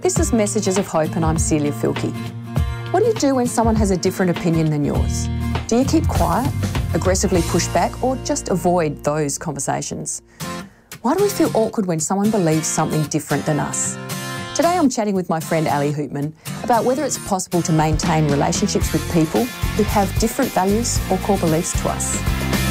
This is Messages of Hope and I'm Celia Filkey. What do you do when someone has a different opinion than yours? Do you keep quiet, aggressively push back, or just avoid those conversations? Why do we feel awkward when someone believes something different than us? Today I'm chatting with my friend Ali Hoopman about whether it's possible to maintain relationships with people who have different values or core beliefs to us.